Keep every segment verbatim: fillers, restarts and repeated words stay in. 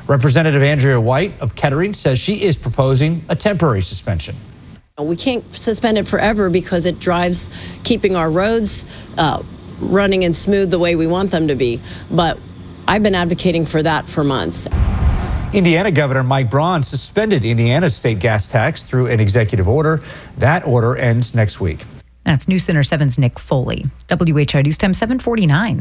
Representative Andrea White of Kettering says she is proposing a temporary suspension. We can't suspend it forever because it drives keeping our roads uh, running and smooth the way we want them to be. But I've been advocating for that for months. Indiana Governor Mike Braun suspended Indiana's state gas tax through an executive order. That order ends next week. That's News Center seven's Nick Foley. W H I News Time seven forty-nine.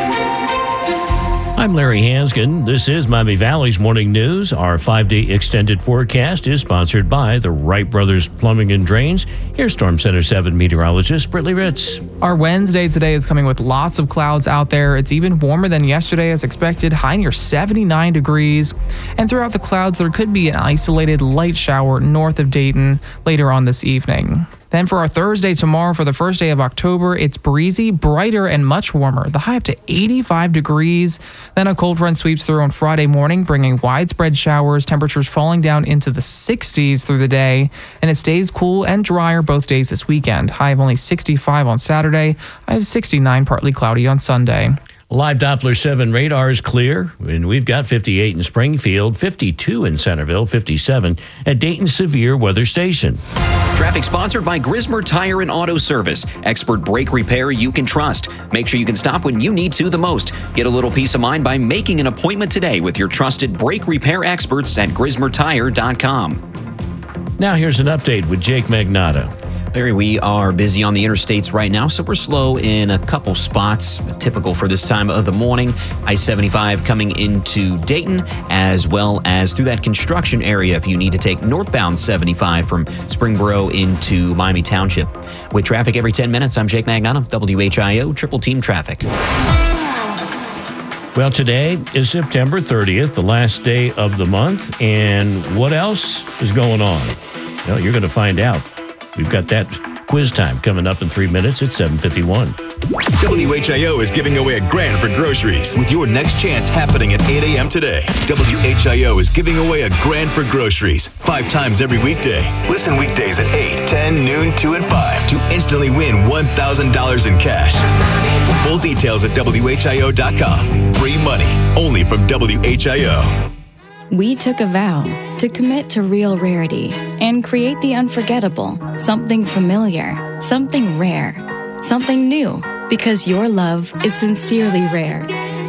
I'm Larry Hanskin. This is Miami Valley's Morning News. Our five-day extended forecast is sponsored by the Wright Brothers Plumbing and Drains. Here's Storm Center seven meteorologist Brittany Ritz. Our Wednesday today is coming with lots of clouds out there. It's even warmer than yesterday as expected, high near seventy-nine degrees. And throughout the clouds, there could be an isolated light shower north of Dayton later on this evening. Then for our Thursday tomorrow, for the first day of October, it's breezy, brighter, and much warmer. The high up to eighty-five degrees. Then a cold front sweeps through on Friday morning, bringing widespread showers, temperatures falling down into the sixties through the day. And it stays cool and drier both days this weekend. High of only sixty-five on Saturday, high of sixty-nine, partly cloudy on Sunday. Live Doppler seven radar is clear, and we've got fifty-eight in Springfield, fifty-two in Centerville, fifty-seven at Dayton Severe Weather Station. Traffic sponsored by Grismer Tire and Auto Service. Expert brake repair you can trust. Make sure you can stop when you need to the most. Get a little peace of mind by making an appointment today with your trusted brake repair experts at grismer tire dot com. Now here's an update with Jake Magnato. Larry, we are busy on the interstates right now, so we're slow in a couple spots, typical for this time of the morning. I seventy-five coming into Dayton, as well as through that construction area if you need to take northbound seventy-five from Springboro into Miami Township. With traffic every ten minutes, I'm Jake Magnato, W H I O Triple Team Traffic. Well, today is September thirtieth, the last day of the month, and what else is going on? Well, you're going to find out. We've got that quiz time coming up in three minutes at seven fifty-one. W H I O is giving away a grand for groceries with your next chance happening at eight a.m. today. W H I O is giving away a grand for groceries five times every weekday. Listen weekdays at eight, ten, noon, two, and five to instantly win one thousand dollars in cash. Full details at W H I O dot com. Free money only from W H I O. We took a vow to commit to real rarity and create the unforgettable, something familiar, something rare, something new, because your love is sincerely rare.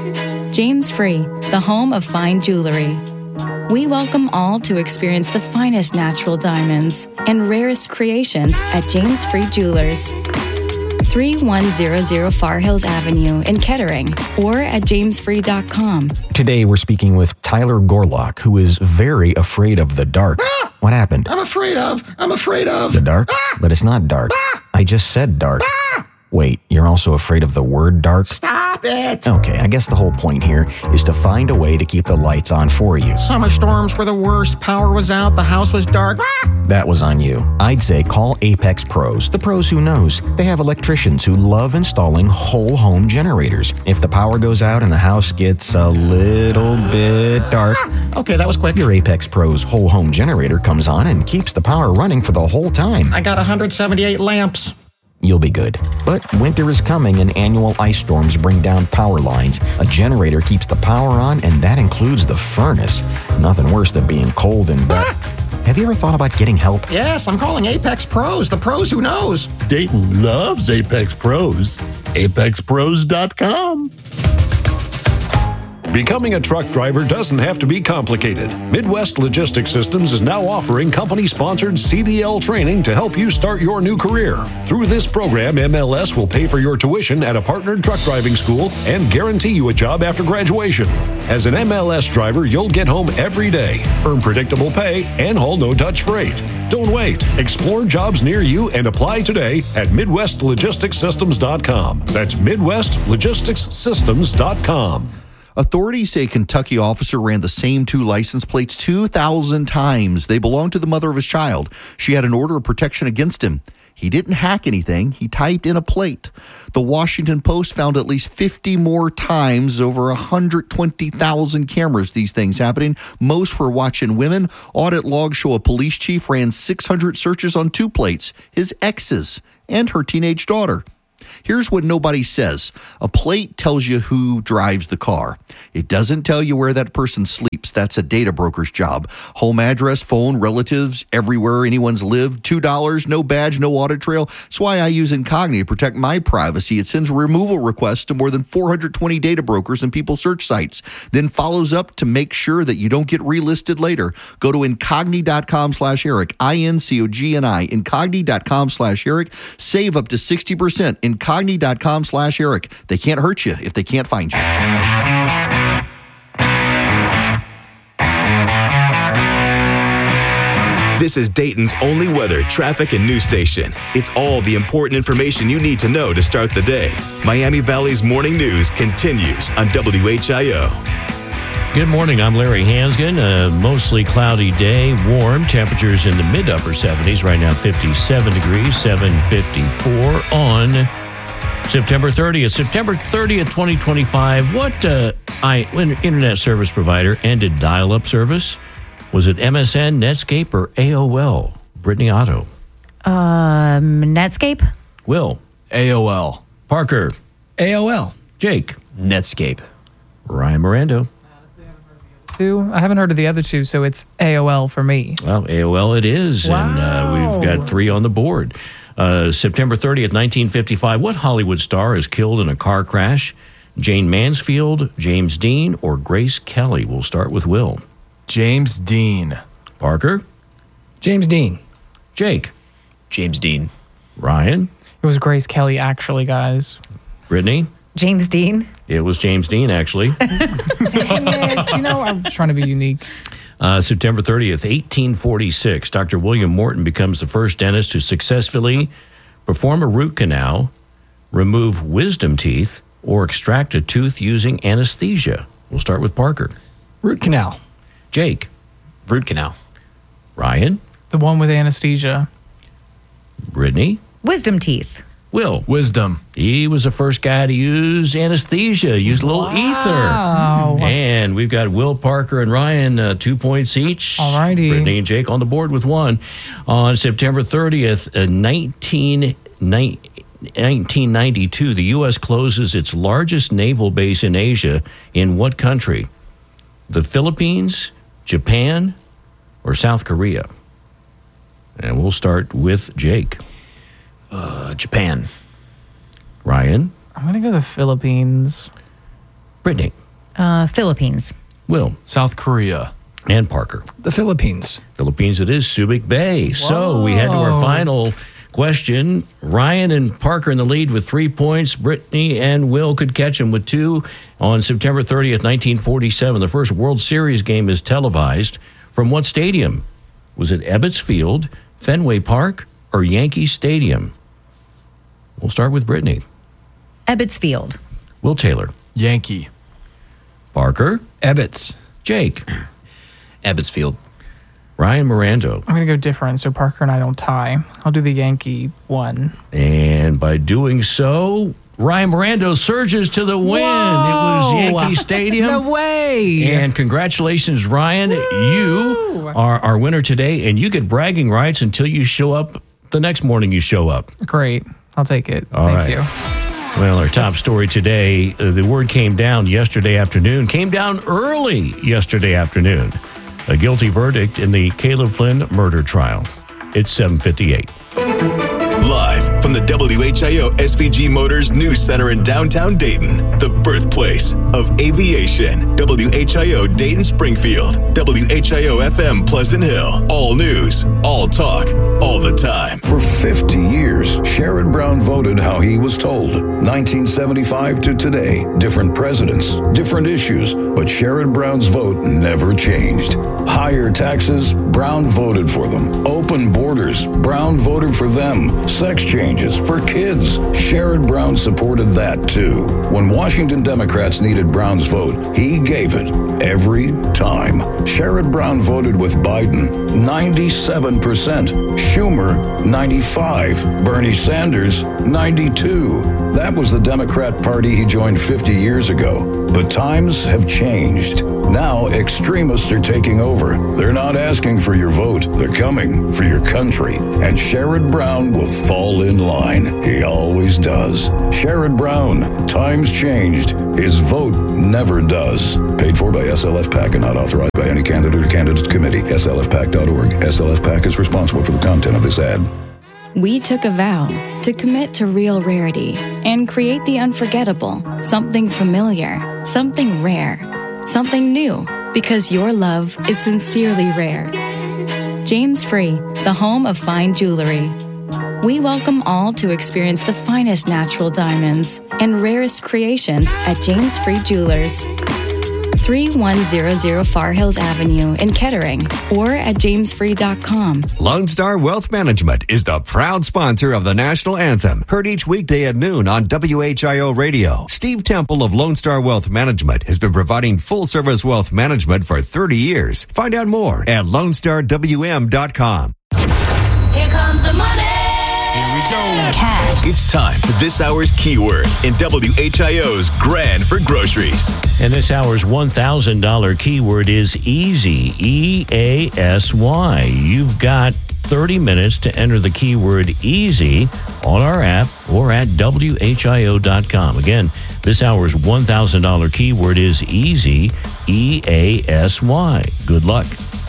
James Free, the home of fine jewelry. We welcome all to experience the finest natural diamonds and rarest creations at James Free Jewelers. thirty-one hundred Far Hills Avenue in Kettering or at james free dot com. Today we're speaking with Tyler Gorlock, who is very afraid of the dark. Ah! What happened? I'm afraid of. I'm afraid of. The dark? Ah! But it's not dark. Ah! I just said dark. Ah! Wait, you're also afraid of the word dark? Stop it. Okay, I guess the whole point here is to find a way to keep the lights on for you. Summer storms were the worst. Power was out. The house was dark. Ah! That was on you. I'd say call Apex Pros, the pros who knows. They have electricians who love installing whole home generators. If the power goes out and the house gets a little bit dark, ah! Okay, that was quick. Your Apex Pros whole home generator comes on and keeps the power running for the whole time. I got one hundred seventy-eight lamps. You'll be good. But winter is coming and annual ice storms bring down power lines. A generator keeps the power on, and that includes the furnace. Nothing worse than being cold and wet. Ah! Have you ever thought about getting help? Yes, I'm calling Apex Pros, the pros who knows. Dayton loves Apex Pros. apex pros dot com. Becoming a truck driver doesn't have to be complicated. Midwest Logistics Systems is now offering company-sponsored C D L training to help you start your new career. Through this program, M L S will pay for your tuition at a partnered truck driving school and guarantee you a job after graduation. As an M L S driver, you'll get home every day, earn predictable pay, and haul no-touch freight. Don't wait. Explore jobs near you and apply today at midwest logistics systems dot com. That's midwest logistics systems dot com. Authorities say a Kentucky officer ran the same two license plates two thousand times. They belonged to the mother of his child. She had an order of protection against him. He didn't hack anything. He typed in a plate. The Washington Post found at least fifty more times, over one hundred twenty thousand cameras, these things happening. Most were watching women. Audit logs show a police chief ran six hundred searches on two plates, his ex's and her teenage daughter. Here's what nobody says. A plate tells you who drives the car. It doesn't tell you where that person sleeps. That's a data broker's job. Home address, phone, relatives, everywhere anyone's lived. two dollars, no badge, no audit trail. That's why I use Incogni to protect my privacy. It sends removal requests to more than four hundred twenty data brokers and people search sites, then follows up to make sure that you don't get relisted later. Go to Incogni.com slash Eric, I N C O G N I, Incogni.com slash Eric. Save up to sixty percent. Incogni.com slash Eric. They can't hurt you if they can't find you. This is Dayton's only weather, traffic, and news station. It's all the important information you need to know to start the day. Miami Valley's morning news continues on W H I O. Good morning. I'm Larry Hansgen. A mostly cloudy day, warm. Temperatures in the mid-upper seventies. Right now, fifty-seven degrees, seven fifty-four on September thirtieth. September thirtieth, twenty twenty-five. What uh, I, internet service provider ended dial-up service? Was it M S N, Netscape, or A O L? Brittany Otto. Um, Netscape? Will. A O L. Parker. A O L. Jake. Netscape. Ryan Mirando. Two. I haven't heard of the other two, so it's A O L for me. Well, A O L it is, wow. and uh, we've got three on the board. Uh, September thirtieth, nineteen fifty-five. What Hollywood star is killed in a car crash? Jane Mansfield, James Dean, or Grace Kelly? We'll start with Will. James Dean. Parker? James Dean. Jake? James Dean. Ryan? It was Grace Kelly, actually, guys. Brittany? James Dean. It was James Dean, actually. Damn it. You know, I'm trying to be unique. Uh, September thirtieth, eighteen forty-six. Doctor William Morton becomes the first dentist to successfully perform a root canal, remove wisdom teeth, or extract a tooth using anesthesia. We'll start with Parker. Root canal. Jake. Root canal. Ryan. The one with anesthesia. Brittany. Wisdom teeth. Will. Wisdom. He was the first guy to use anesthesia, use a little Wow. ether. And we've got Will, Parker, and Ryan, uh, two points each. All righty. Brittany and Jake on the board with one. On September thirtieth, uh, nineteen ninety-two, the U S closes its largest naval base in Asia. In what country? The Philippines, Japan, or South Korea? And we'll start with Jake. Uh, Japan. Ryan. I'm going to go the Philippines. Brittany. Uh, Philippines. Will. South Korea. And Parker. The Philippines. Philippines it is, Subic Bay. So we head to our final question. Ryan and Parker in the lead with three points. Brittany and Will could catch them with two. On September thirtieth, nineteen forty-seven, the first World Series game is televised. From what stadium? Was it Ebbets Field, Fenway Park, or Yankee Stadium? We'll start with Brittany. Ebbets Field. Will Taylor. Yankee. Parker. Ebbets. Jake. Ebbets Field. Ryan Mirando. I'm going to go different so Parker and I don't tie. I'll do the Yankee one. And by doing so, Ryan Mirando surges to the win. Whoa. It was Yankee Stadium. No way. And congratulations, Ryan. Woo. You are our winner today, and you get bragging rights until you show up the next morning you show up. Great. I'll take it. All Thank right. you. Well, our top story today, uh, the word came down yesterday afternoon, came down early yesterday afternoon. A guilty verdict in the Caleb Flynn murder trial. It's seven fifty-eight. Live from the W H I O S V G Motors News Center in downtown Dayton, the birthplace of aviation. W H I O Dayton Springfield, W H I O F M Pleasant Hill. All news, all talk, all the time. For fifty years, Sherrod Brown voted how he was told. nineteen seventy-five to today, different presidents, different issues, but Sherrod Brown's vote never changed. Higher taxes, Brown voted for them. Open borders, Brown voted for them. Sex changes for kids, Sherrod Brown supported that too. When Washington Democrats needed Brown's vote, he gave it every time. Sherrod Brown voted with Biden, ninety-seven percent. Schumer, ninety-five. Bernie Sanders, ninety-two. That was the Democrat Party he joined fifty years ago. But times have changed. Now extremists are taking over. They're not asking for your vote. They're coming for your country. And Sherrod Brown will fall in line. He always does. Sherrod Brown, times changed. His vote never does. Paid for by S L F PAC and not authorized by any candidate or candidates committee. S L F PAC dot org. S L F PAC is responsible for the content of this ad. We took a vow to commit to real rarity and create the unforgettable, something familiar, something rare, something new, because your love is sincerely rare. James Free, the home of fine jewelry. We welcome all to experience the finest natural diamonds and rarest creations at James Free Jewelers. thirty-one hundred Far Hills Avenue in Kettering or at james free dot com. Lone Star Wealth Management is the proud sponsor of the national anthem, heard each weekday at noon on W H I O Radio. Steve Temple of Lone Star Wealth Management has been providing full-service wealth management for thirty years. Find out more at lone star w m dot com. Here comes the money. Here we go. Cash. It's time for this hour's keyword in W H I O's Grand for Groceries. And this hour's one thousand dollars keyword is easy, E A S Y. You've got thirty minutes to enter the keyword easy on our app or at W H I O dot com. Again, this hour's one thousand dollars keyword is easy, E A S Y. Good luck.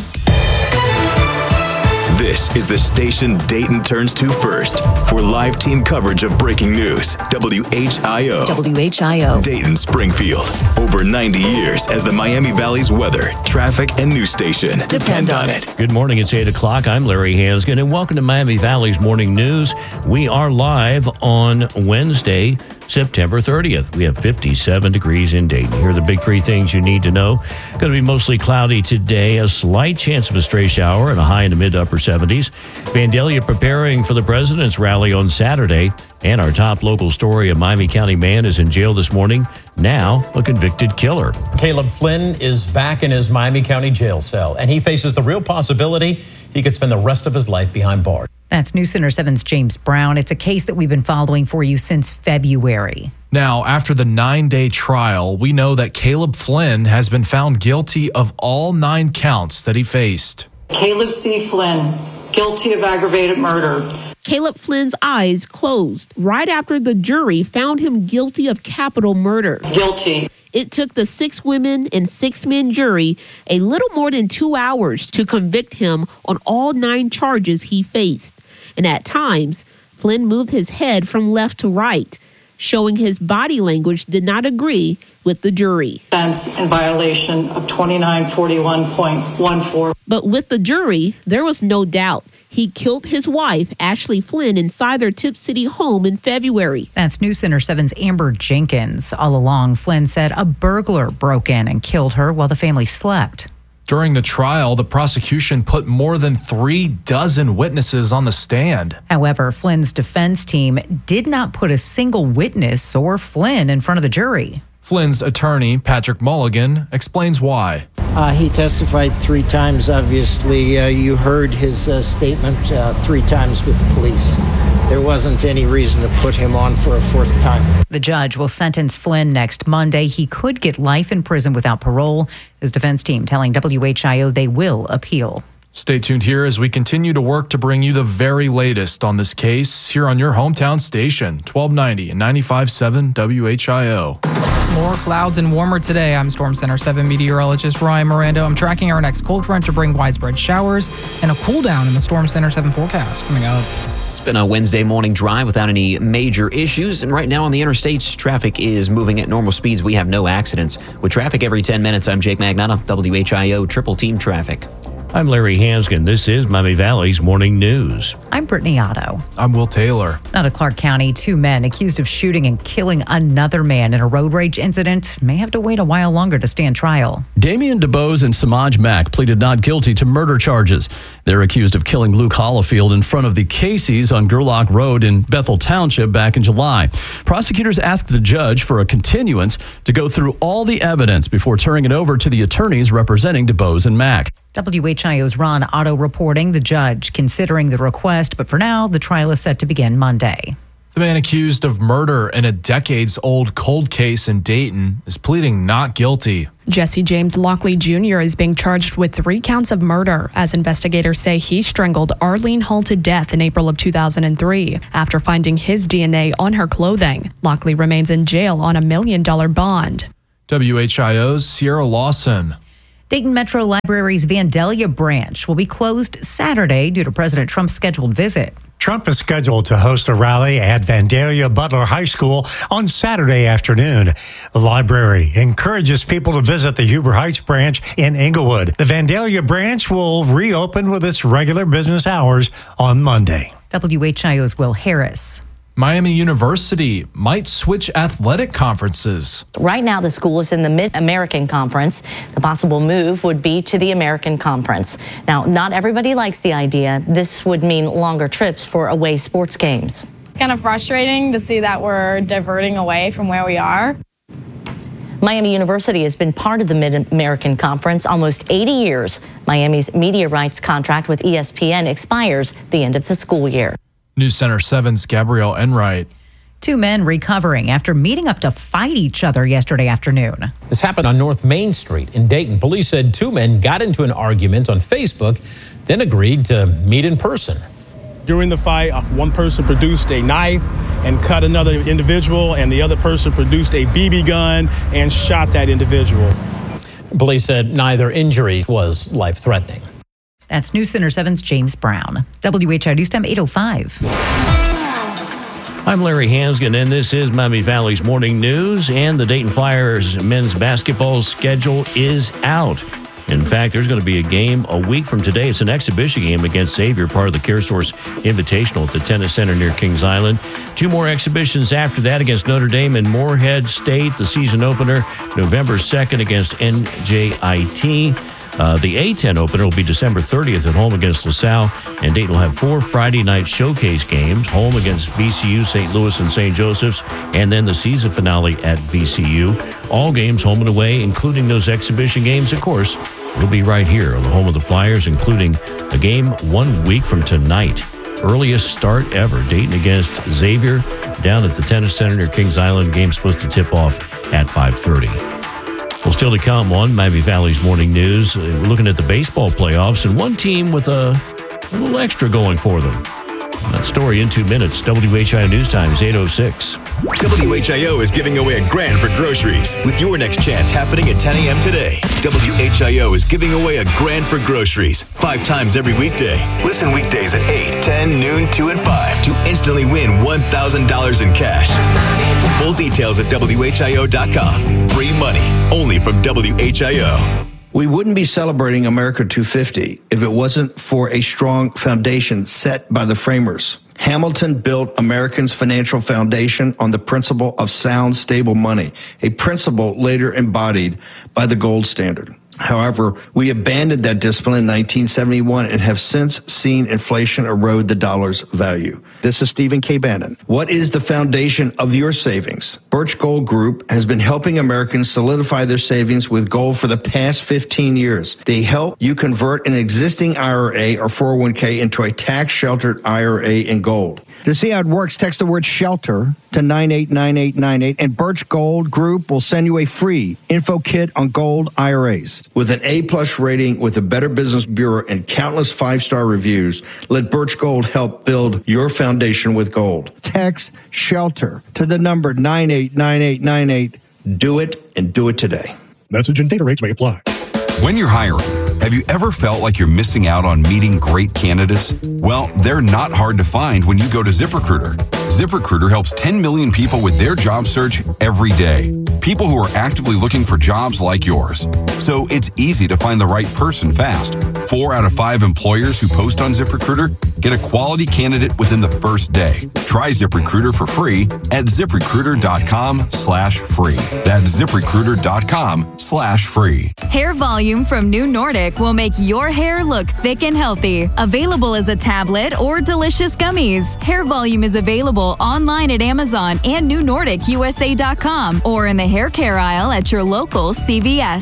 This is the station Dayton turns to first for live team coverage of breaking news. W H I O. W H I O. Dayton, Springfield. Over ninety years as the Miami Valley's weather, traffic, and news station. Depend on it. Good morning. It's eight o'clock. I'm Larry Hansgen, and welcome to Miami Valley's Morning News. We are live on Wednesday, September thirtieth. We have fifty-seven degrees in Dayton. Here are the big three things you need to know. Going to be mostly cloudy today, a slight chance of a stray shower, and a high in the mid to upper seventies. Vandalia preparing for the president's rally on Saturday. And our top local story, a Miami County man is in jail this morning, now a convicted killer. Caleb Flynn is back in his Miami County jail cell, and he faces the real possibility he could spend the rest of his life behind bars. That's News Center seven's James Brown. It's a case that we've been following for you since February. Now, after the nine-day trial, we know that Caleb Flynn has been found guilty of all nine counts that he faced. Caleb C. Flynn, guilty of aggravated murder. Caleb Flynn's eyes closed right after the jury found him guilty of capital murder. Guilty. It took the six women and six men jury a little more than two hours to convict him on all nine charges he faced. And at times, Flynn moved his head from left to right, showing his body language did not agree with the jury. Offense in violation of twenty-nine forty-one point one four. But with the jury, there was no doubt. He killed his wife, Ashley Flynn, inside their Tip City home in February. That's News Center seven's Amber Jenkins. All along, Flynn said a burglar broke in and killed her while the family slept. During the trial, the prosecution put more than three dozen witnesses on the stand. However, Flynn's defense team did not put a single witness or Flynn in front of the jury. Flynn's attorney, Patrick Mulligan, explains why. Uh, he testified three times, obviously. Uh, you heard his uh, statement uh, three times with the police. There wasn't any reason to put him on for a fourth time. The judge will sentence Flynn next Monday. He could get life in prison without parole. His defense team telling W H I O they will appeal. Stay tuned here as we continue to work to bring you the very latest on this case here on your hometown station, twelve ninety and ninety-five point seven W H I O. More clouds and warmer today. I'm Storm Center seven meteorologist Ryan Miranda. I'm tracking our next cold front to bring widespread showers and a cool down in the Storm Center seven forecast coming up. It's been a Wednesday morning drive without any major issues, and right now on the interstates, traffic is moving at normal speeds. We have no accidents. With traffic every ten minutes, I'm Jake Magnotta, W H I O Triple Team Traffic. I'm Larry Hansgen. This is Miami Valley's Morning News. I'm Brittany Otto. I'm Will Taylor. Out of Clark County, two men accused of shooting and killing another man in a road rage incident may have to wait a while longer to stand trial. Damian DeBose and Samaj Mack pleaded not guilty to murder charges. They're accused of killing Luke Hollifield in front of the Casey's on Gerlach Road in Bethel Township back in July. Prosecutors asked the judge for a continuance to go through all the evidence before turning it over to the attorneys representing DeBose and Mack. W H I O's Ron Otto reporting the judge considering the request, but for now, the trial is set to begin Monday. The man accused of murder in a decades-old cold case in Dayton is pleading not guilty. Jesse James Lockley Junior is being charged with three counts of murder, as investigators say he strangled Arlene Hall to death in April of two thousand three after finding his D N A on her clothing. Lockley remains in jail on a million-dollar bond. W H I O's Sierra Lawson. Dayton Metro Library's Vandalia branch will be closed Saturday due to President Trump's scheduled visit. Trump is scheduled to host a rally at Vandalia Butler High School on Saturday afternoon. The library encourages people to visit the Huber Heights branch in Inglewood. The Vandalia branch will reopen with its regular business hours on Monday. W H I O's Will Harris. Miami University might switch athletic conferences. Right now, the school is in the Mid-American Conference. The possible move would be to the American Conference. Now, not everybody likes the idea. This would mean longer trips for away sports games. It's kind of frustrating to see that we're diverting away from where we are. Miami University has been part of the Mid-American Conference almost eighty years. Miami's media rights contract with E S P N expires the end of the school year. News Center seven's Gabrielle Enright. Two men recovering after meeting up to fight each other yesterday afternoon. This happened on North Main Street in Dayton. Police said two men got into an argument on Facebook, then agreed to meet in person. During the fight, one person produced a knife and cut another individual, and the other person produced a B B gun and shot that individual. Police said neither injury was life-threatening. That's News Center seven's James Brown. W H I News Time eight oh five. I'm Larry Hansgen, and this is Miami Valley's Morning News. And the Dayton Flyers men's basketball schedule is out. In fact, there's going to be a game a week from today. It's an exhibition game against Xavier, part of the CareSource Invitational at the Tennis Center near Kings Island. Two more exhibitions after that against Notre Dame and Morehead State, the season opener, November second against N J I T. Uh, the A ten opener will be December thirtieth at home against LaSalle, and Dayton will have four Friday night showcase games, home against V C U, Saint Louis, and Saint Joseph's, and then the season finale at V C U. All games home and away, including those exhibition games, of course, will be right here on the home of the Flyers, including a game one week from tonight. Earliest start ever. Dayton against Xavier down at the Tennis Center near Kings Island. Game supposed to tip off at five thirty. Well, still to come on Miami Valley's Morning News. We're looking at the baseball playoffs and one team with a, a little extra going for them. That story in two minutes. W H I O News Time is eight oh six. W H I O is giving away a grand for groceries with your next chance happening at ten a.m. today. W H I O is giving away a grand for groceries five times every weekday. Listen weekdays at eight, ten, noon, two, and five to instantly win one thousand dollars in cash. Full details at W H I O dot com. Free money only from W H I O. We wouldn't be celebrating America two fifty if it wasn't for a strong foundation set by the framers. Hamilton built Americans' financial foundation on the principle of sound, stable money, a principle later embodied by the gold standard. However, we abandoned that discipline in nineteen seventy-one and have since seen inflation erode the dollar's value. This is Stephen K. Bannon. What is the foundation of your savings? Birch Gold Group has been helping Americans solidify their savings with gold for the past fifteen years. They help you convert an existing I R A or four oh one k into a tax-sheltered I R A in gold. To see how it works, text the word SHELTER to nine eight nine eight nine eight, and Birch Gold Group will send you a free info kit on gold I R As. With an A-plus rating with the Better Business Bureau and countless five-star reviews, let Birch Gold help build your foundation with gold. Text SHELTER to the number nine eight nine eight nine eight. Do it, and do it today. Message and data rates may apply. When you're hiring, have you ever felt like you're missing out on meeting great candidates? Well, they're not hard to find when you go to ZipRecruiter. ZipRecruiter helps ten million people with their job search every day. People who are actively looking for jobs like yours. So it's easy to find the right person fast. Four out of five employers who post on ZipRecruiter get a quality candidate within the first day. Try ZipRecruiter for free at ZipRecruiter.com slash free. That's ZipRecruiter.com slash free. Hair Volume from New Nordic will make your hair look thick and healthy. Available as a tablet or delicious gummies. Hair Volume is available online at Amazon and New Nordic U S A dot com or in the hair care aisle at your local C V S.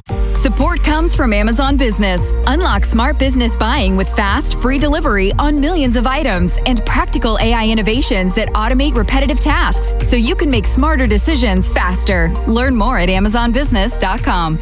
Support comes from Amazon Business. Unlock smart business buying with fast, free delivery on millions of items and practical A I innovations that automate repetitive tasks so you can make smarter decisions faster. Learn more at amazon business dot com.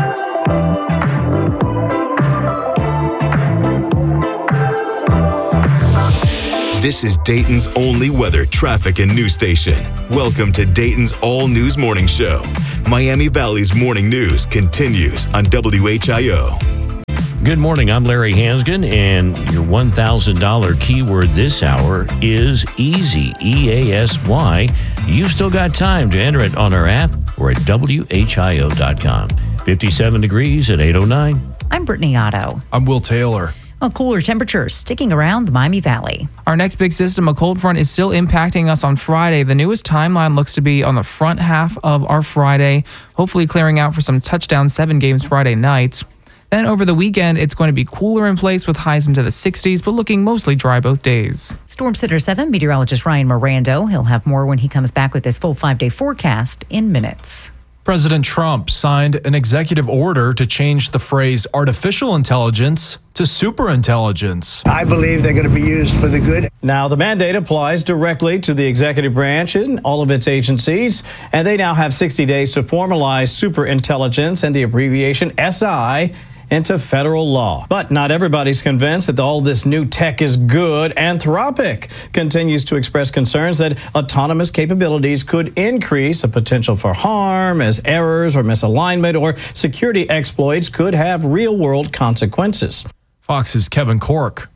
This is Dayton's only weather, traffic, and news station. Welcome to Dayton's All News Morning Show. Miami Valley's morning news continues on W H I O. Good morning. I'm Larry Hansgen, and your one thousand dollars keyword this hour is easy, E A S Y. You've still got time to enter it on our app or at W H I O dot com. fifty-seven degrees at eight oh nine. I'm Brittany Otto. I'm Will Taylor. Well, cooler temperatures sticking around the Miami Valley. Our next big system, a cold front, is still impacting us on Friday. The newest timeline looks to be on the front half of our Friday, hopefully clearing out for some touchdown seven games Friday night. Then over the weekend, it's going to be cooler in place with highs into the sixties, but looking mostly dry both days. Storm Center seven meteorologist Ryan Mirando. He'll have more when he comes back with his full five-day forecast in minutes. President Trump signed an executive order to change the phrase artificial intelligence to superintelligence. I believe they're going to be used for the good. Now, the mandate applies directly to the executive branch and all of its agencies, and they now have sixty days to formalize superintelligence and the abbreviation S I into federal law. But not everybody's convinced that all this new tech is good. Anthropic continues to express concerns that autonomous capabilities could increase the potential for harm, as errors or misalignment or security exploits could have real-world consequences. Fox's Kevin Cork.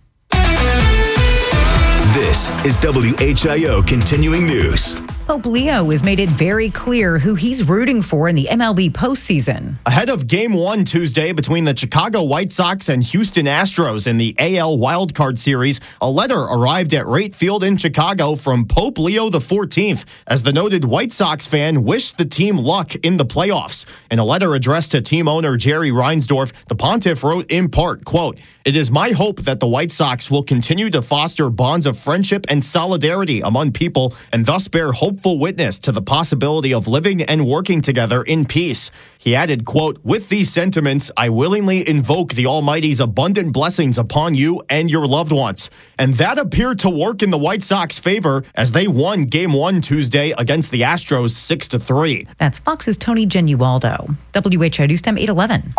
This is W H I O Continuing News. Pope Leo has made it very clear who he's rooting for in the M L B postseason. Ahead of Game one Tuesday between the Chicago White Sox and Houston Astros in the A L Wildcard Series, a letter arrived at Wright Field in Chicago from Pope Leo the fourteenth, as the noted White Sox fan wished the team luck in the playoffs. In a letter addressed to team owner Jerry Reinsdorf, the pontiff wrote in part, quote, "It is my hope that the White Sox will continue to foster bonds of friendship and solidarity among people and thus bear hopeful witness to the possibility of living and working together in peace." He added, quote, "With these sentiments, I willingly invoke the Almighty's abundant blessings upon you and your loved ones." And that appeared to work in the White Sox favor as they won Game one Tuesday against the Astros six to three. That's Fox's Tony Genualdo. W H I O News Time eight eleven.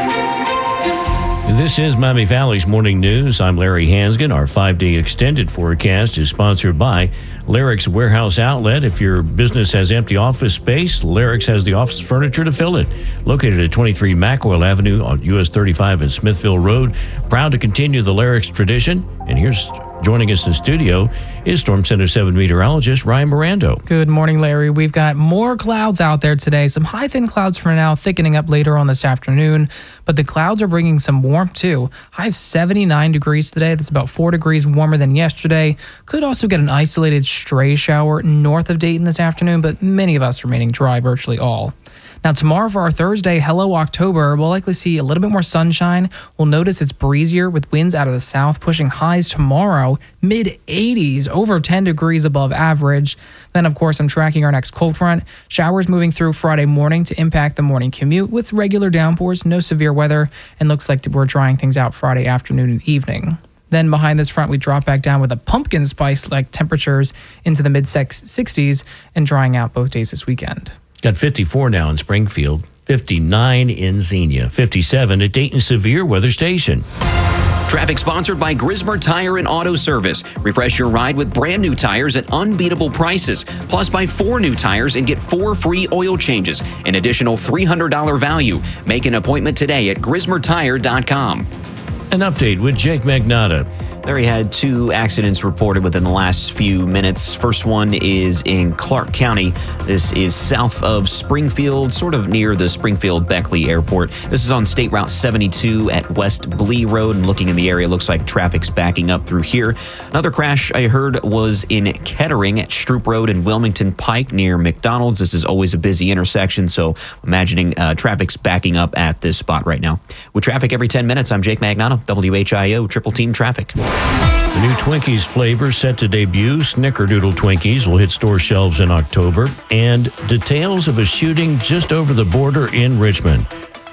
This is Miami Valley's Morning News. I'm Larry Hansgen. Our five-day extended forecast is sponsored by Larrick's Warehouse Outlet. If your business has empty office space, Larrick's has the office furniture to fill it. Located at twenty-three Mackwell Avenue on U S thirty-five and Smithville Road. Proud to continue the Larrick's tradition. And here's joining us in studio is Storm Center seven meteorologist Ryan Mirando. Good morning, Larry. We've got more clouds out there today. Some high thin clouds for now, thickening up later on this afternoon. But the clouds are bringing some warmth too. High of seventy-nine degrees today. That's about four degrees warmer than yesterday. Could also get an isolated stray shower north of Dayton this afternoon, but many of us remaining dry, virtually all. Now, tomorrow for our Thursday, Hello October, we'll likely see a little bit more sunshine. We'll notice it's breezier with winds out of the south, pushing highs tomorrow, mid eighties, over ten degrees above average. Then, of course, I'm tracking our next cold front. Showers moving through Friday morning to impact the morning commute with regular downpours, no severe weather, and looks like we're drying things out Friday afternoon and evening. Then behind this front, we drop back down with a pumpkin spice-like temperatures into the mid-sixties and drying out both days this weekend. Got fifty-four now in Springfield, fifty-nine in Xenia, fifty-seven at Dayton Severe Weather Station. Traffic sponsored by Grismer Tire and Auto Service. Refresh your ride with brand new tires at unbeatable prices. Plus, buy four new tires and get four free oil changes. An additional three hundred dollars value. Make an appointment today at grismer tire dot com. An update with Jake Magnotta. Larry had two accidents reported within the last few minutes. First one is in Clark County. This is south of Springfield, sort of near the Springfield-Beckley Airport. This is on State Route seventy-two at West Blee Road. And looking in the area, looks like traffic's backing up through here. Another crash I heard was in Kettering at Stroop Road and Wilmington Pike near McDonald's. This is always a busy intersection, so imagining uh, traffic's backing up at this spot right now. With traffic every ten minutes, I'm Jake Magnotta, W H I O Triple Team Traffic. The new Twinkies flavor set to debut. Snickerdoodle Twinkies will hit store shelves in October. And details of a shooting just over the border in Richmond.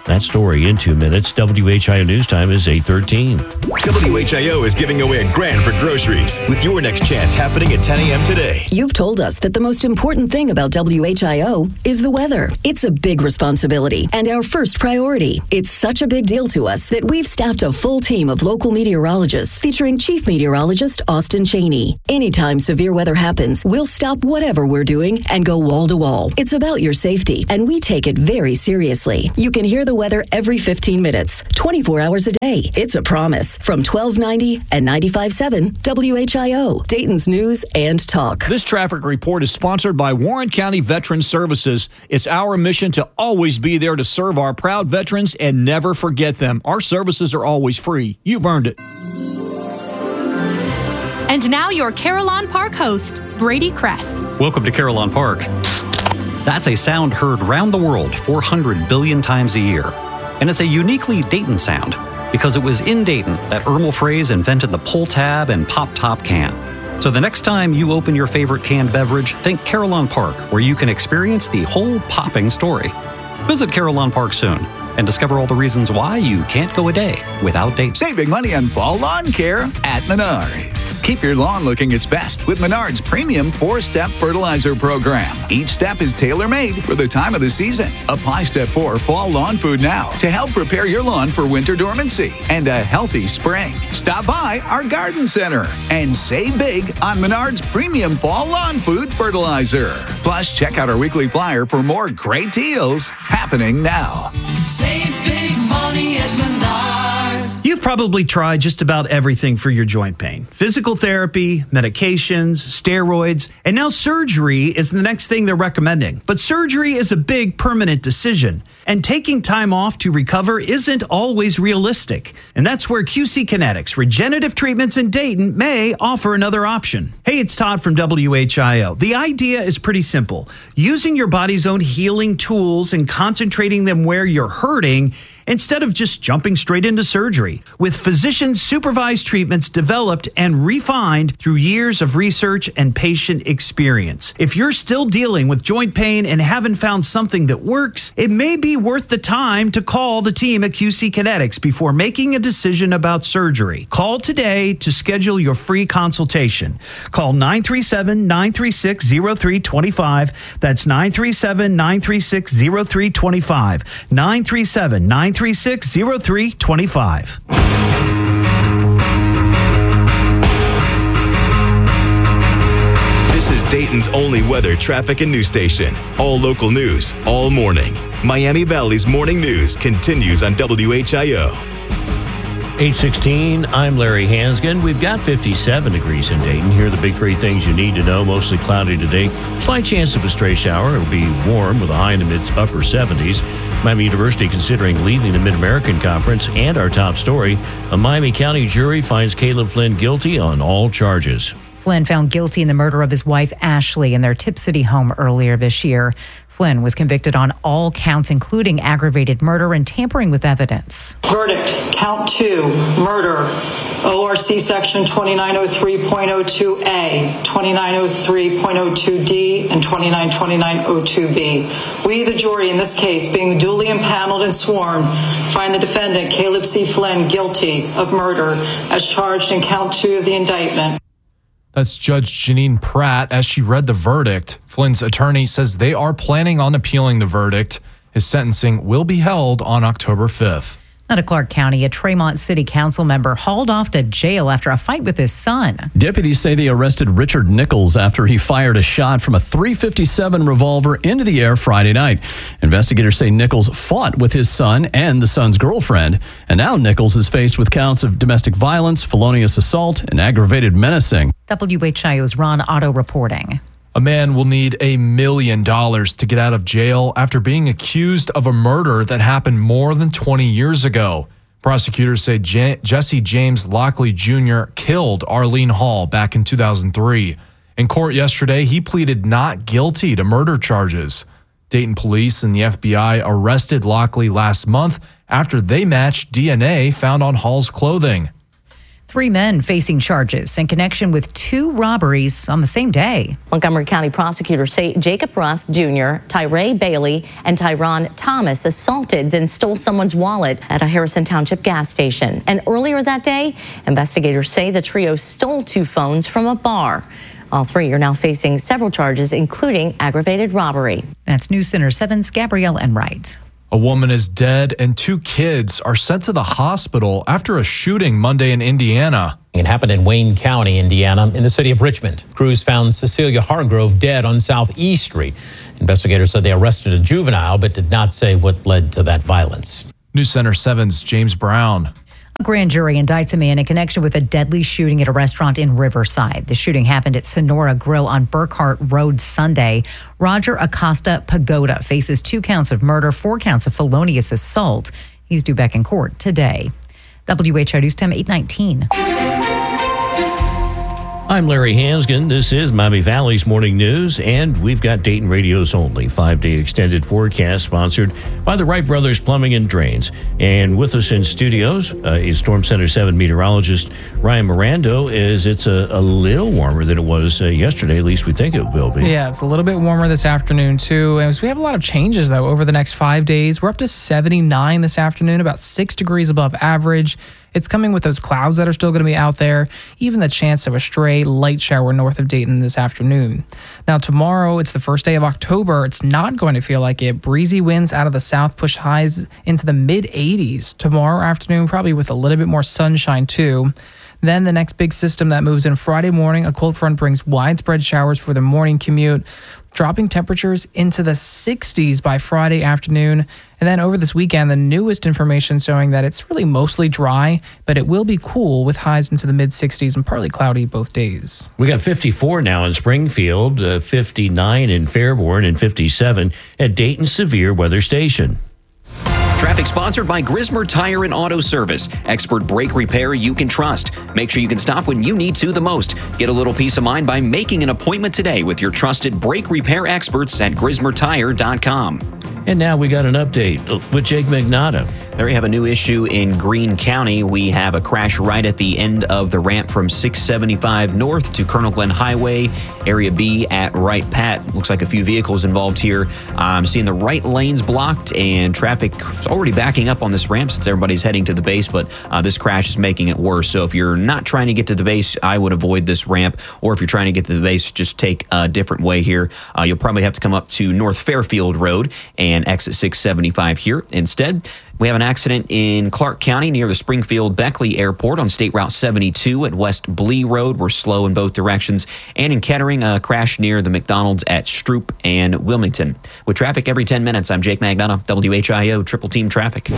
That story in two minutes. W H I O News Time is eight thirteen. W H I O is giving away a grand for groceries with your next chance happening at ten a.m. today. You've told us that the most important thing about W H I O is the weather. It's a big responsibility and our first priority. It's such a big deal to us that we've staffed a full team of local meteorologists featuring Chief Meteorologist Austin Cheney. Anytime severe weather happens, we'll stop whatever we're doing and go wall to wall. It's about your safety, and we take it very seriously. You can hear the weather every fifteen minutes, twenty-four hours a day. It's a promise. From twelve ninety and ninety-five point seven W H I O, Dayton's News and Talk. This traffic report is sponsored by Warren County Veterans Services. It's our mission to always be there to serve our proud veterans and never forget them. Our services are always free. You've earned it. And now your Carillon Park host, Brady Kress. Welcome to Carillon Park. That's a sound heard round the world four hundred billion times a year. And it's a uniquely Dayton sound because it was in Dayton that Ermal Fraze invented the pull tab and pop top can. So the next time you open your favorite canned beverage, think Carillon Park, where you can experience the whole popping story. Visit Carillon Park soon and discover all the reasons why you can't go a day without Dayton. Save big money on fall lawn care at Menards. Keep your lawn looking its best with Menards' premium four-step fertilizer program. Each step is tailor-made for the time of the season. Apply Step four Fall Lawn Food now to help prepare your lawn for winter dormancy and a healthy spring. Stop by our garden center and save big on Menards' premium fall lawn food fertilizer. Plus, check out our weekly flyer for more great deals happening now. Save big money at Menards. You've probably tried just about everything for your joint pain. Physical therapy, medications, steroids, and now surgery is the next thing they're recommending. But surgery is a big permanent decision, and taking time off to recover isn't always realistic. And that's where Q C Kinetics Regenerative Treatments in Dayton may offer another option. Hey, it's Todd from W H I O. The idea is pretty simple. Using your body's own healing tools and concentrating them where you're hurting instead of just jumping straight into surgery. With physician-supervised treatments developed and refined through years of research and patient experience. If you're still dealing with joint pain and haven't found something that works, it may be worth the time to call the team at Q C Kinetics before making a decision about surgery. Call today to schedule your free consultation. Call nine three seven, nine three six, zero three two five. That's nine three seven, nine three six, zero three two five. nine three seven, nine three six, zero three two five. This is Dayton's only weather, traffic, and news station. All local news, all morning. Miami Valley's morning news continues on W H I O. eight sixteen, I'm Larry Hansgen. We've got fifty-seven degrees in Dayton. Here are the big three things you need to know. Mostly cloudy today. Slight chance of a stray shower. It'll be warm with a high in the mid upper seventies. Miami University considering leaving the Mid-American Conference. And our top story, a Miami County jury finds Caleb Flynn guilty on all charges. Flynn found guilty in the murder of his wife, Ashley, in their Tip City home earlier this year. Flynn was convicted on all counts, including aggravated murder and tampering with evidence. Verdict, count two, murder, O R C section twenty-nine oh three point oh two A, twenty-nine oh three point oh two D, and twenty-nine twenty-nine oh two B. We, the jury in this case, being duly impaneled and sworn, find the defendant, Caleb C. Flynn, guilty of murder as charged in count two of the indictment. That's Judge Janine Pratt. As she read the verdict, Flynn's attorney says they are planning on appealing the verdict. His sentencing will be held on October fifth. Out of Clark County, a Tremont City Council member hauled off to jail after a fight with his son. Deputies say they arrested Richard Nichols after he fired a shot from a three fifty-seven revolver into the air Friday night. Investigators say Nichols fought with his son and the son's girlfriend, and now Nichols is faced with counts of domestic violence, felonious assault, and aggravated menacing. W H I O's Ron Otto reporting. A man will need a million dollars to get out of jail after being accused of a murder that happened more than twenty years ago. Prosecutors say J- Jesse James Lockley Junior killed Arlene Hall back in two thousand three. In court yesterday, he pleaded not guilty to murder charges. Dayton police and the F B I arrested Lockley last month after they matched D N A found on Hall's clothing. Three men facing charges in connection with two robberies on the same day. Montgomery County prosecutors say Jacob Ruff Junior, Tyree Bailey, and Tyron Thomas assaulted, then stole someone's wallet at a Harrison Township gas station. And earlier that day, investigators say the trio stole two phones from a bar. All three are now facing several charges, including aggravated robbery. That's News Center seven's Gabrielle Enright. A woman is dead and two kids are sent to the hospital after a shooting Monday in Indiana. It happened in Wayne County, Indiana, in the city of Richmond. Crews found Cecilia Hargrove dead on Southeast Street. Investigators said they arrested a juvenile, but did not say what led to that violence. News Center seven's James Brown. A grand jury indicts a man in connection with a deadly shooting at a restaurant in Riverside. The shooting happened at Sonora Grill on Burkhart Road Sunday. Roger Acosta Pagoda faces two counts of murder, four counts of felonious assault. He's due back in court today. W H O News Time eight nineteen. I'm Larry Hansgen. This is Miami Valley's Morning News, and we've got Dayton Radio's only five-day extended forecast sponsored by the Wright Brothers Plumbing and Drains. And with us in studios uh, is Storm Center seven meteorologist Ryan Mirando. Is it's a, a little warmer than it was uh, yesterday, at least we think it will be. Yeah, it's a little bit warmer this afternoon, too. And we have a lot of changes, though, over the next five days. We're up to seventy-nine this afternoon, about six degrees above average. It's coming with those clouds that are still going to be out there, even the chance of a stray light shower north of Dayton this afternoon. Now, tomorrow, it's the first day of October. It's not going to feel like it. Breezy winds out of the south push highs into the mid eighties tomorrow afternoon, probably with a little bit more sunshine, too. Then the next big system that moves in Friday morning, a cold front brings widespread showers for the morning commute, dropping temperatures into the sixties by Friday afternoon. And then over this weekend, the newest information showing that it's really mostly dry, but it will be cool with highs into the mid sixties and partly cloudy both days. We got fifty-four now in Springfield, uh, fifty-nine in Fairborn, and fifty-seven at Dayton Severe Weather Station. Traffic sponsored by Grismer Tire and Auto Service. Expert brake repair you can trust. Make sure you can stop when you need to the most. Get a little peace of mind by making an appointment today with your trusted brake repair experts at grismer tire dot com. And now we got an update with Jake Magnotta. There we have a new issue in Greene County. We have a crash right at the end of the ramp from six seventy-five north to Colonel Glenn Highway, Area B at Wright Pat. Looks like a few vehicles involved here. I'm seeing the right lanes blocked and traffic is already backing up on this ramp since everybody's heading to the base, but uh, this crash is making it worse. So if you're not trying to get to the base, I would avoid this ramp, or if you're trying to get to the base, just take a different way here. Uh, you'll probably have to come up to North Fairfield Road and exit six seventy-five here instead. We have an accident in Clark County near the Springfield-Beckley Airport on State Route seventy-two at West Blee Road. We're slow in both directions. And in Kettering, a crash near the McDonald's at Stroop and Wilmington. With traffic every ten minutes, I'm Jake Magnotta, W H I O Triple Team Traffic.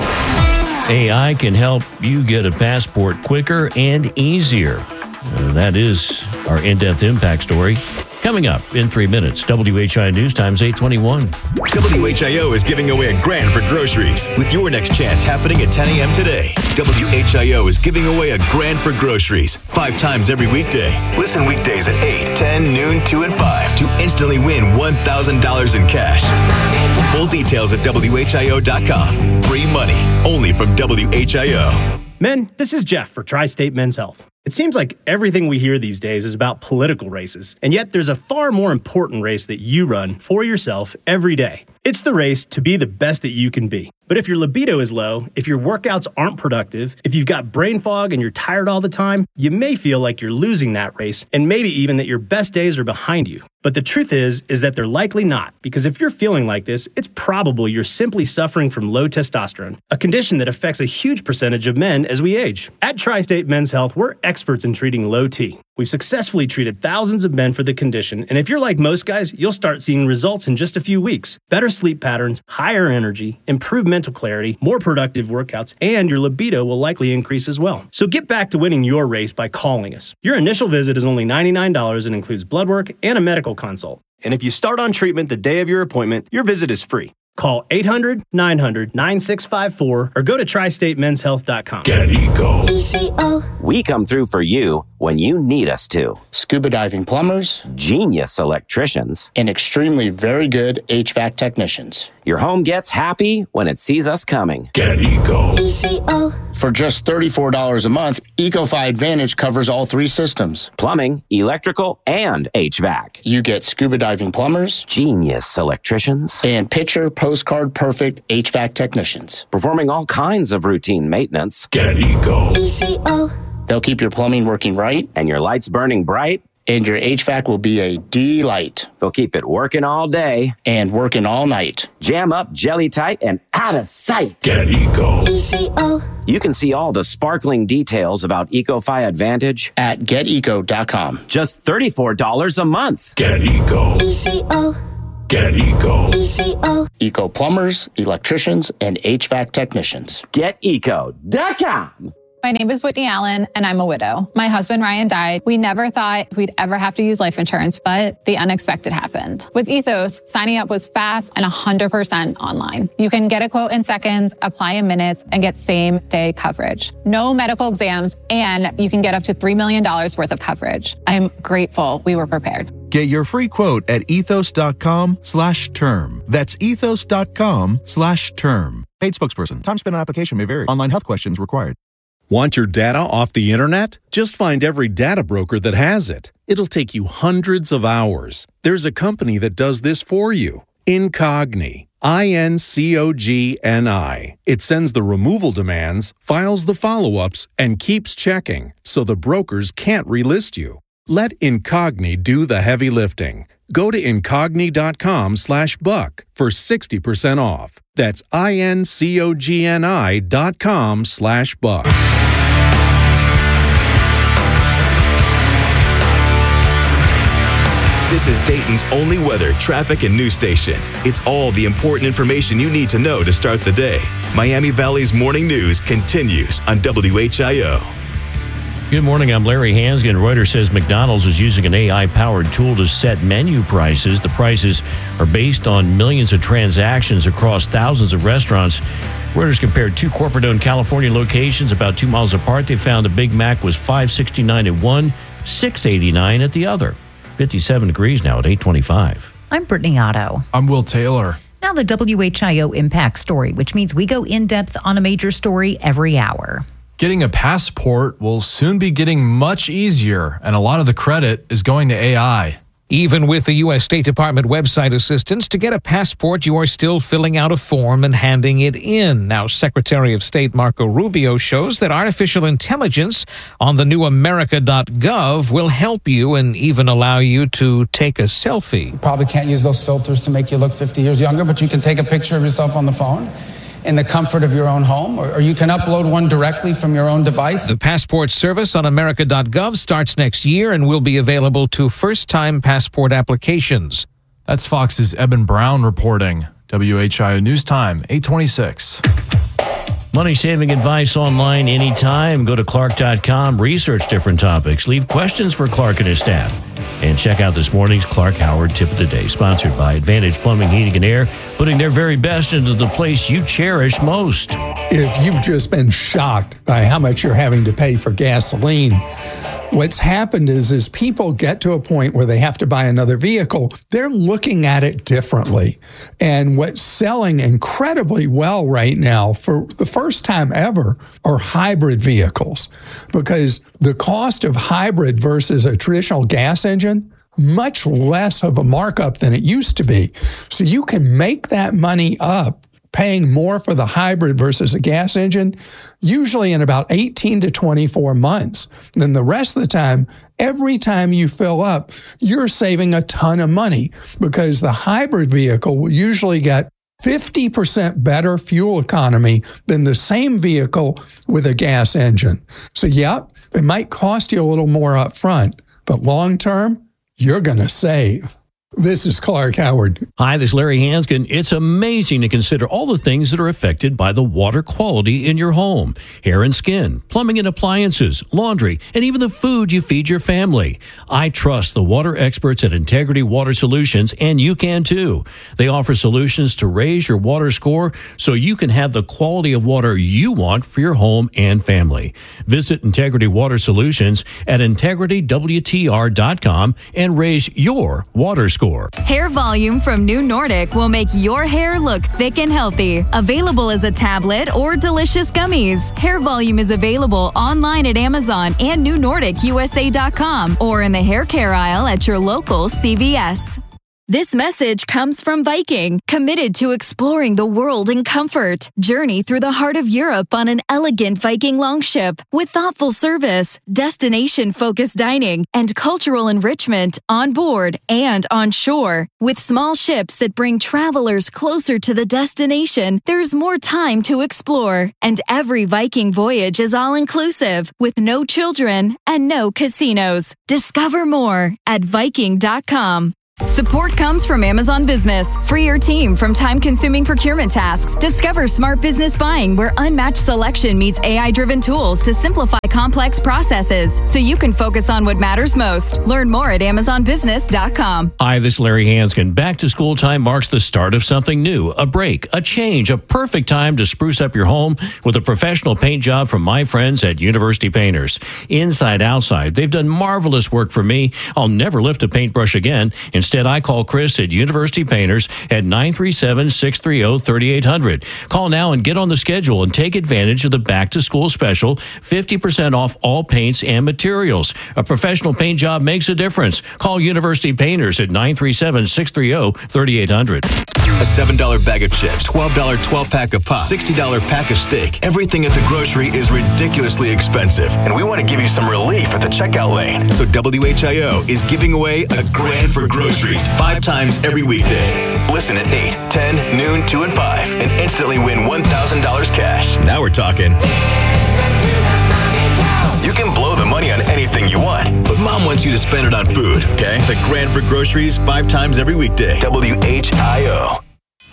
A I can help you get a passport quicker and easier. Uh, that is our in-depth impact story. Coming up in three minutes, W H I O News Times eight twenty-one. W H I O is giving away a grand for groceries with your next chance happening at ten a.m. today. W H I O is giving away a grand for groceries five times every weekday. Listen weekdays at eight, ten, noon, two, and five to instantly win one thousand dollars in cash. Full details at W H I O dot com. Free money only from W H I O. Men, this is Jeff for Tri-State Men's Health. It seems like everything we hear these days is about political races, and yet there's a far more important race that you run for yourself every day. It's the race to be the best that you can be. But if your libido is low, if your workouts aren't productive, if you've got brain fog and you're tired all the time, you may feel like you're losing that race, and maybe even that your best days are behind you. But the truth is, is that they're likely not, because if you're feeling like this, it's probable you're simply suffering from low testosterone, a condition that affects a huge percentage of men as we age. At Tri-State Men's Health, we're experts in treating low T. We've successfully treated thousands of men for the condition, and if you're like most guys, you'll start seeing results in just a few weeks. Better sleep patterns, higher energy, improved mental clarity, more productive workouts, and your libido will likely increase as well. So get back to winning your race by calling us. Your initial visit is only ninety-nine dollars and includes blood work and a medical consult. And if you start on treatment the day of your appointment, your visit is free. Call eight hundred, nine hundred, nine six five four or go to tri state men's health dot com. Get Eco. E C O. We come through for you when you need us to. Scuba diving plumbers, Genius electricians, and extremely very good H V A C technicians. Your home gets happy when it sees us coming. Get Eco. E C O. For just thirty-four dollars a month, EcoFi Advantage covers all three systems. Plumbing, electrical, and H V A C. You get scuba diving plumbers, Genius electricians, and picture postcard perfect H V A C technicians. Performing all kinds of routine maintenance. Get Eco. E C O. They'll keep your plumbing working right, and your lights burning bright, and your H V A C will be a delight. They'll keep it working all day and working all night. Jam up, jelly tight, and out of sight. Get Eco. E C O. You can see all the sparkling details about EcoFi Advantage at get eco dot com. Just thirty-four dollars a month. Get Eco. E C O. Get Eco. E C O. Eco plumbers, electricians, and H V A C technicians. get eco dot com. My name is Whitney Allen, and I'm a widow. My husband, Ryan, died. We never thought we'd ever have to use life insurance, but the unexpected happened. With Ethos, signing up was fast and one hundred percent online. You can get a quote in seconds, apply in minutes, and get same-day coverage. No medical exams, and you can get up to three million dollars worth of coverage. I'm grateful we were prepared. Get your free quote at ethos.com slash term. That's ethos.com slash term. Paid spokesperson. Time spent on application may vary. Online health questions required. Want your data off the internet? Just find every data broker that has it. It'll take you hundreds of hours. There's a company that does this for you. Incogni. I N C O G N I. It sends the removal demands, files the follow-ups, and keeps checking, so the brokers can't relist you. Let Incogni do the heavy lifting. Go to incogni.com slash buck for sixty percent off. That's I-N-C-O-G-N-I dot com slash buck. This is Dayton's only weather, traffic, and news station. It's all the important information you need to know to start the day. Miami Valley's morning news continues on W H I O. Good morning, I'm Larry Hansgen. Reuters says McDonald's is using an A I-powered tool to set menu prices. The prices are based on millions of transactions across thousands of restaurants. Reuters compared two corporate-owned California locations about two miles apart. They found a Big Mac was five dollars and sixty-nine cents at one, six dollars and eighty-nine cents at the other. fifty-seven degrees now at eight twenty-five. I'm Brittany Otto. I'm Will Taylor. Now the W H I O Impact Story, which means we go in-depth on a major story every hour. Getting a passport will soon be getting much easier, and a lot of the credit is going to A I. Even with the U S State Department website assistance, to get a passport, you are still filling out a form and handing it in. Now, Secretary of State Marco Rubio shows that artificial intelligence on the new America dot gov will help you and even allow you to take a selfie. Probably can't use those filters to make you look fifty years younger, but you can take a picture of yourself on the phone in the comfort of your own home, or, or you can upload one directly from your own device. The passport service on America dot gov starts next year and will be available to first-time passport applications. That's Fox's Eben Brown reporting. W H I O News Time, eight twenty-six. Money-saving advice online anytime. Go to Clark dot com, research different topics, leave questions for Clark and his staff. And check out this morning's Clark Howard Tip of the Day, sponsored by Advantage Plumbing, Heating, and Air, putting their very best into the place you cherish most. If you've just been shocked by how much you're having to pay for gasoline, what's happened is, is people get to a point where they have to buy another vehicle. They're looking at it differently. And what's selling incredibly well right now, for the first time ever, are hybrid vehicles. Because the cost of hybrid versus a traditional gas engine, much less of a markup than it used to be. So you can make that money up paying more for the hybrid versus a gas engine, usually in about eighteen to twenty-four months. Then the rest of the time, every time you fill up, you're saving a ton of money, because the hybrid vehicle will usually get fifty percent better fuel economy than the same vehicle with a gas engine. So yeah, it might cost you a little more up front, but long term, you're going to save. This is Clark Howard. Hi, this is Larry Hanskin. It's amazing to consider all the things that are affected by the water quality in your home. Hair and skin, plumbing and appliances, laundry, and even the food you feed your family. I trust the water experts at Integrity Water Solutions, and you can too. They offer solutions to raise your water score so you can have the quality of water you want for your home and family. Visit Integrity Water Solutions at integrity w t r dot com and raise your water score. Hair Volume from New Nordic will make your hair look thick and healthy. Available as a tablet or delicious gummies. Hair Volume is available online at Amazon and new nordic u s a dot com or in the hair care aisle at your local C V S. This message comes from Viking, committed to exploring the world in comfort. Journey through the heart of Europe on an elegant Viking longship with thoughtful service, destination-focused dining, and cultural enrichment on board and on shore. With small ships that bring travelers closer to the destination, there's more time to explore. And every Viking voyage is all-inclusive, with no children and no casinos. Discover more at viking dot com. Support comes from Amazon Business. Free your team from time-consuming procurement tasks. Discover smart business buying where unmatched selection meets A I-driven tools to simplify complex processes so you can focus on what matters most. Learn more at amazon business dot com. Hi, this is Larry Hanskin. Back to school time marks the start of something new, a break, a change, a perfect time to spruce up your home with a professional paint job from my friends at University Painters. Inside, outside, they've done marvelous work for me. I'll never lift a paintbrush again. Instead, I call Chris at University Painters at nine three seven, six three zero, three eight zero zero. Call now and get on the schedule and take advantage of the back-to-school special, fifty percent off all paints and materials. A professional paint job makes a difference. Call University Painters at nine three seven, six three zero, three eight zero zero. A seven dollar bag of chips, twelve dollar twelve-pack of pop, sixty dollar pack of steak. Everything at the grocery is ridiculously expensive, and we want to give you some relief at the checkout lane. So W H I O is giving away a grand for groceries five times every weekday. Listen at eight, ten, noon, two, and five, and instantly win one thousand dollars cash. Now we're talking. You can blow the money on anything you want, but Mom wants you to spend it on food, okay? The grand for groceries five times every weekday. W H I O.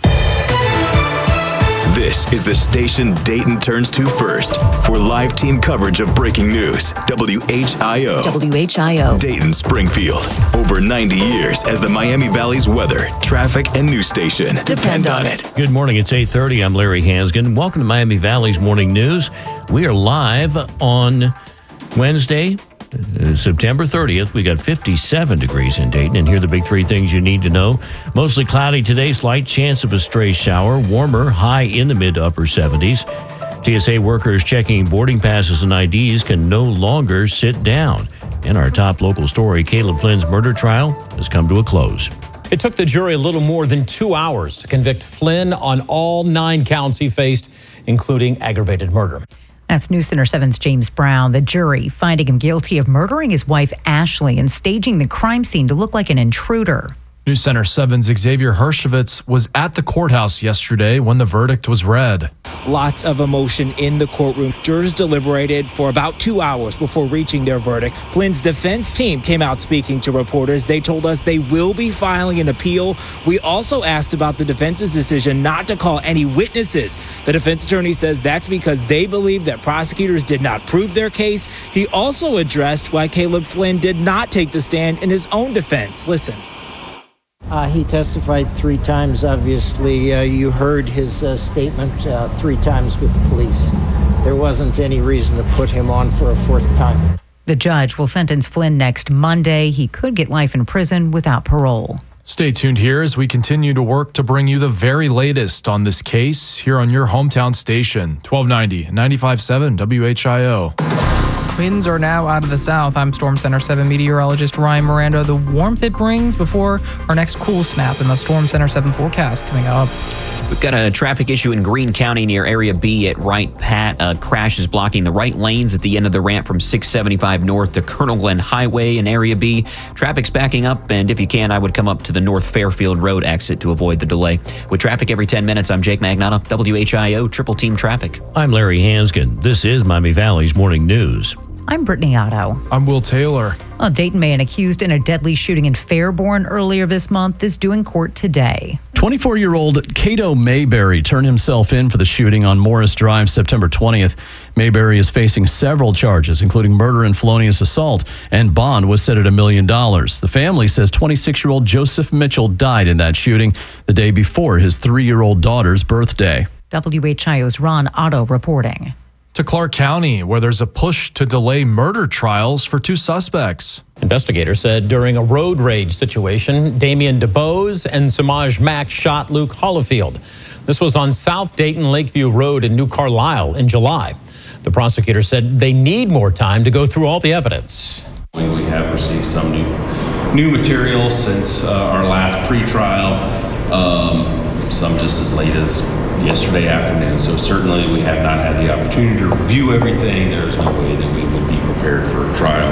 This is the station Dayton turns to first for live team coverage of breaking news. W H I O. W H I O. Dayton, Springfield. Over ninety years as the Miami Valley's weather, traffic, and news station. Depend on it. Good morning. It's eight thirty. I'm Larry Hanskin. Welcome to Miami Valley's Morning News. We are live on Wednesday, uh, September thirtieth. We got fifty-seven degrees in Dayton, and here are the big three things you need to know. Mostly cloudy today, slight chance of a stray shower. Warmer, high in the mid to upper seventies. T S A workers checking boarding passes and I Ds can no longer sit down. And our top local story, Caleb Flynn's murder trial has come to a close. It took the jury a little more than two hours to convict Flynn on all nine counts he faced, including aggravated murder. That's News Center seven's James Brown. The jury finding him guilty of murdering his wife, Ashley, and staging the crime scene to look like an intruder. News Center seven's Xavier Hershevitz was at the courthouse yesterday when the verdict was read. Lots of emotion in the courtroom. Jurors deliberated for about two hours before reaching their verdict. Flynn's defense team came out speaking to reporters. They told us they will be filing an appeal. We also asked about the defense's decision not to call any witnesses. The defense attorney says that's because they believe that prosecutors did not prove their case. He also addressed why Caleb Flynn did not take the stand in his own defense. Listen. Uh, he testified three times, obviously. Uh, you heard his uh, statement uh, three times with the police. There wasn't any reason to put him on for a fourth time. The judge will sentence Flynn next Monday. He could get life in prison without parole. Stay tuned here as we continue to work to bring you the very latest on this case here on your hometown station, twelve ninety and ninety-five point seven W H I O. Winds are now out of the south. I'm Storm Center seven meteorologist Ryan Miranda. The warmth it brings before our next cool snap in the Storm Center seven forecast coming up. We've got a traffic issue in Greene County near Area B at Wright Pat. A crash is blocking the right lanes at the end of the ramp from six seventy-five north to Colonel Glenn Highway in Area B. Traffic's backing up, and if you can, I would come up to the North Fairfield Road exit to avoid the delay. With traffic every ten minutes, I'm Jake Magnotta, W H I O Triple Team Traffic. I'm Larry Hanskin. This is Miami Valley's Morning News. I'm Brittany Otto. I'm Will Taylor. A Dayton man accused in a deadly shooting in Fairborn earlier this month is due in court today. twenty-four-year-old Cato Mayberry turned himself in for the shooting on Morris Drive September twentieth. Mayberry is facing several charges, including murder and felonious assault, and bond was set at a million dollars. The family says twenty-six-year-old Joseph Mitchell died in that shooting the day before his three-year-old daughter's birthday. W H I O's Ron Otto reporting. To Clark County, where there's a push to delay murder trials for two suspects. Investigators said during a road rage situation, Damian DeBose and Samaj Mack shot Luke Hollifield. This was on South Dayton Lakeview Road in New Carlisle in July. The prosecutor said they need more time to go through all the evidence. We have received some new new material since uh, our last pretrial, um, some just as late as yesterday afternoon. So certainly we have not had the opportunity to review everything. There's no way that we would be prepared for a trial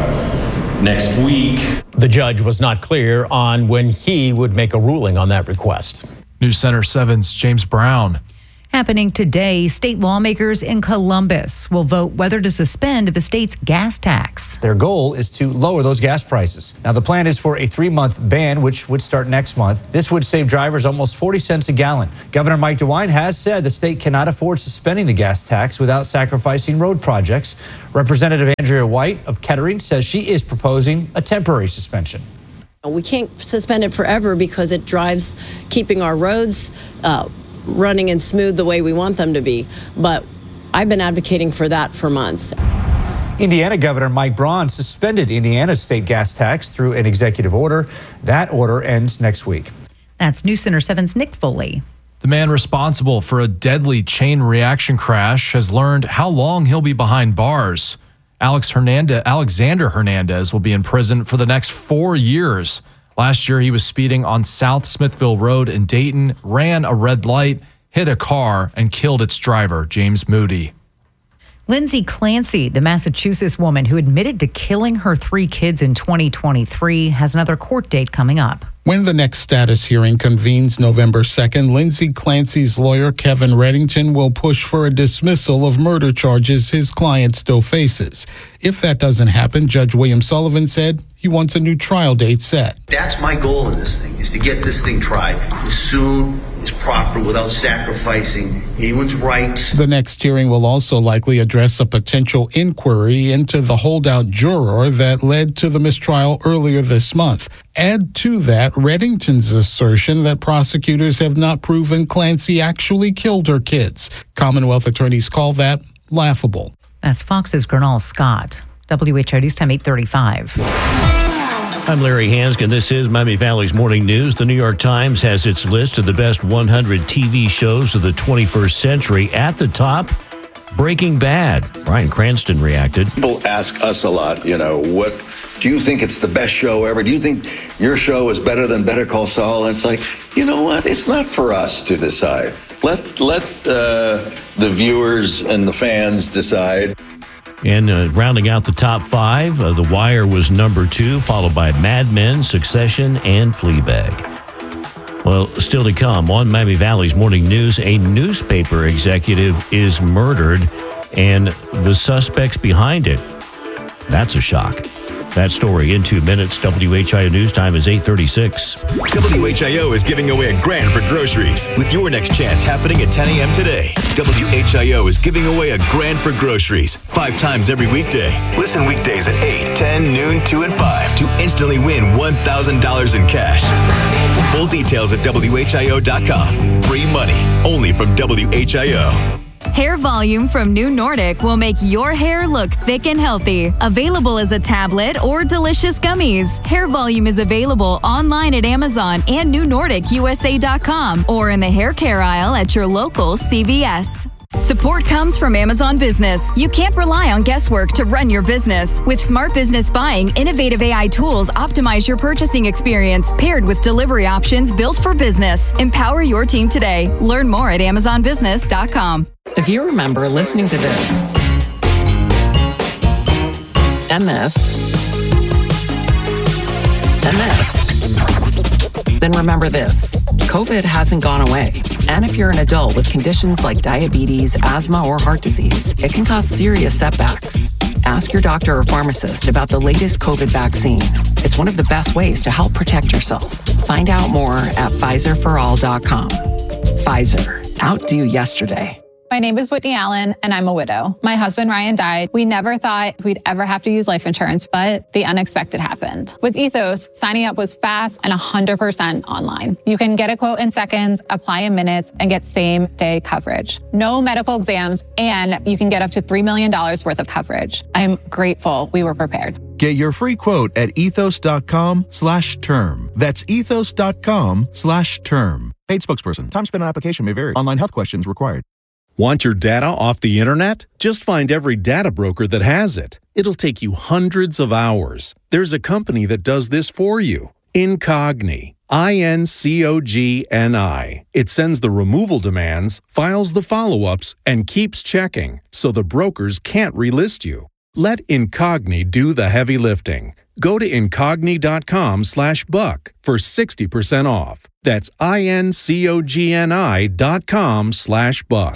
next week. The judge was not clear on when he would make a ruling on that request. News Center seven's James Brown. Happening today, state lawmakers in Columbus will vote whether to suspend the state's gas tax. Their goal is to lower those gas prices. Now, the plan is for a three-month ban, which would start next month. This would save drivers almost forty cents a gallon. Governor Mike DeWine has said the state cannot afford suspending the gas tax without sacrificing road projects. Representative Andrea White of Kettering says she is proposing a temporary suspension. We can't suspend it forever because it drives keeping our roads uh, running and smooth the way we want them to be. But I've been advocating for that for months. Indiana Governor Mike Braun suspended Indiana's state gas tax through an executive order. That order ends next week. That's News Center seven's Nick Foley. The man responsible for a deadly chain reaction crash has learned how long he'll be behind bars. Alex Hernandez, Alexander Hernandez will be in prison for the next four years. Last year, he was speeding on South Smithville Road in Dayton, ran a red light, hit a car, and killed its driver, James Moody. Lindsay Clancy, the Massachusetts woman who admitted to killing her three kids in twenty twenty-three, has another court date coming up. When the next status hearing convenes November second, Lindsay Clancy's lawyer, Kevin Reddington, will push for a dismissal of murder charges his client still faces. If that doesn't happen, Judge William Sullivan said he wants a new trial date set. That's my goal in this thing, is to get this thing tried as soon as proper without sacrificing anyone's rights. The next hearing will also likely address a potential inquiry into the holdout juror that led to the mistrial earlier this month. Add to that Reddington's assertion that prosecutors have not proven Clancy actually killed her kids. Commonwealth attorneys call that laughable. That's Fox's Gernal Scott. W H O News Time eight thirty-five. I'm Larry Hanskin. This is Miami Valley's Morning News. The New York Times has its list of the best one hundred T V shows of the twenty-first century. At the top, Breaking Bad. Bryan Cranston reacted. People ask us a lot, you know, what do you think it's the best show ever? Do you think your show is better than Better Call Saul? And it's like, you know what? It's not for us to decide. Let let uh, the viewers and the fans decide. And uh, rounding out the top five, uh, The Wire was number two, followed by Mad Men, Succession, and Fleabag. Well, still to come on Miami Valley's Morning News, a newspaper executive is murdered, and the suspects behind it. That's a shock. That story in two minutes. W H I O News Time is eight thirty-six. W H I O is giving away a grand for groceries with your next chance happening at ten a.m. today. W H I O is giving away a grand for groceries five times every weekday. Listen weekdays at eight, ten, noon, two, and five to instantly win one thousand dollars in cash. Full details at W H I O dot com. Free money only from W H I O. Hair Volume from New Nordic will make your hair look thick and healthy. Available as a tablet or delicious gummies. Hair Volume is available online at Amazon and New Nordic U S A dot com or in the hair care aisle at your local C V S. Support comes from Amazon Business. You can't rely on guesswork to run your business. With Smart Business Buying, innovative A I tools optimize your purchasing experience, paired with delivery options built for business. Empower your team today. Learn more at Amazon Business dot com. If you remember listening to this, M S, M S, then remember this. COVID hasn't gone away. And if you're an adult with conditions like diabetes, asthma, or heart disease, it can cause serious setbacks. Ask your doctor or pharmacist about the latest COVID vaccine. It's one of the best ways to help protect yourself. Find out more at Pfizer for all dot com. Pfizer. Outdo yesterday. My name is Whitney Allen, and I'm a widow. My husband, Ryan, died. We never thought we'd ever have to use life insurance, but the unexpected happened. With Ethos, signing up was fast and one hundred percent online. You can get a quote in seconds, apply in minutes, and get same-day coverage. No medical exams, and you can get up to three million dollars worth of coverage. I'm grateful we were prepared. Get your free quote at ethos.com slash term. That's ethos.com slash term. Paid spokesperson. Time spent on application may vary. Online health questions required. Want your data off the internet? Just find every data broker that has it. It'll take you hundreds of hours. There's a company that does this for you. Incogni. I N C O G N I. It sends the removal demands, files the follow-ups, and keeps checking, so the brokers can't relist you. Let Incogni do the heavy lifting. Go to incogni.com slash buck for sixty percent off. That's I-N-C-O-G-N-I dot com slash buck.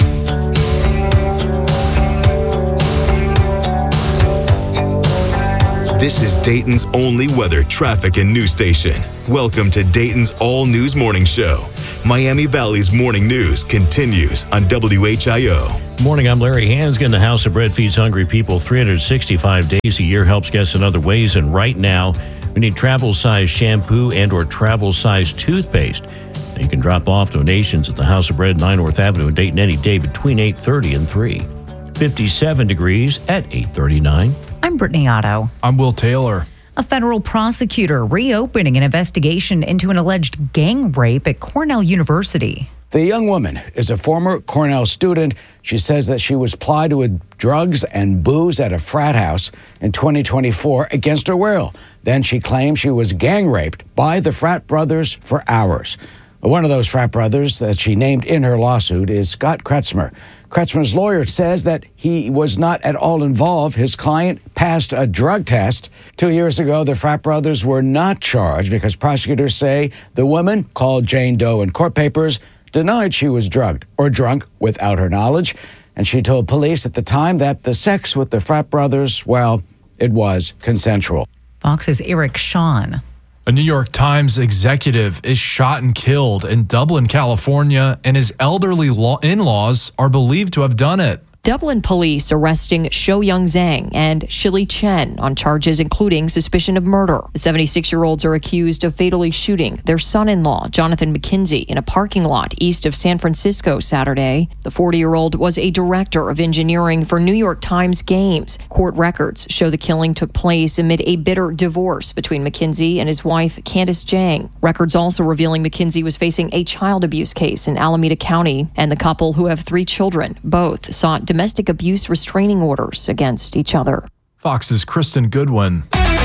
This is Dayton's only weather, traffic, and news station. Welcome to Dayton's All News Morning Show. Miami Valley's morning news continues on W H I O. Morning, I'm Larry Hansgen. The House of Bread feeds hungry people three hundred sixty-five days a year, helps guests in other ways, and right now, we need travel-size shampoo and or travel-size toothpaste. Now you can drop off donations at the House of Bread, nine North Avenue in Dayton any day between eight thirty and three. fifty-seven degrees at eight thirty-nine. I'm Brittany Otto. I'm Will Taylor. A federal prosecutor reopening an investigation into an alleged gang rape at Cornell University. The young woman is a former Cornell student. She says that she was plied with drugs and booze at a frat house in twenty twenty-four against her will. Then she claimed she was gang raped by the frat brothers for hours. One of those frat brothers that she named in her lawsuit is Scott Kretzmer. Kretzmer's lawyer says that he was not at all involved. His client passed a drug test. Two years ago, the frat brothers were not charged because prosecutors say the woman, called Jane Doe in court papers, denied she was drugged or drunk without her knowledge. And she told police at the time that the sex with the frat brothers, well, it was consensual. Fox's Eric Sean. A New York Times executive is shot and killed in Dublin, California, and his elderly law- in-laws are believed to have done it. Dublin police arresting Shoyoung Zhang and Shili Chen on charges including suspicion of murder. The seventy-six-year-olds are accused of fatally shooting their son-in-law, Jonathan McKenzie, in a parking lot east of San Francisco Saturday. The forty-year-old was a director of engineering for New York Times Games. Court records show the killing took place amid a bitter divorce between McKenzie and his wife, Candace Zhang. Records also revealing McKenzie was facing a child abuse case in Alameda County, and the couple, who have three children, both sought domestic abuse restraining orders against each other. Fox's Kristen Goodwin.